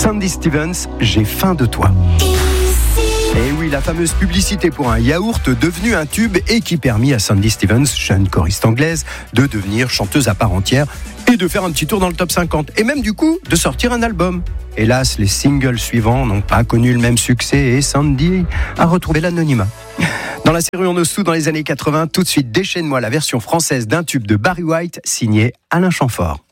Sandy Stevens, J'ai faim de toi. Et oui, la fameuse publicité pour un yaourt devenu un tube et qui permit à Sandy Stevens, jeune choriste anglaise, de devenir chanteuse à part entière et de faire un petit tour dans le top 50 et même du coup de sortir un album. Hélas, les singles suivants n'ont pas connu le même succès et Sandy a retrouvé l'anonymat. Dans la série On ose tout dans les années 80, tout de suite Déchaîne-moi, la version française d'un tube de Barry White signé Alain Chamfort.